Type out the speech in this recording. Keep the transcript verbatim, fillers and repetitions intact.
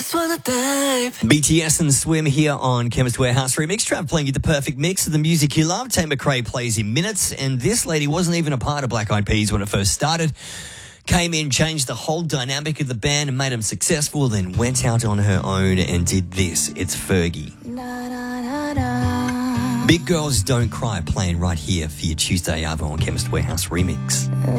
B T S and Swim here on Chemist Warehouse Remix. Trav playing you the perfect mix of the music you love. Tate McRae plays in minutes, and this lady wasn't even a part of Black Eyed Peas when it first started. Came in, changed the whole dynamic of the band and made them successful, then went out on her own and did this. It's Fergie. Big Girls Don't Cry playing right here for your Tuesday Arvo on Chemist Warehouse Remix.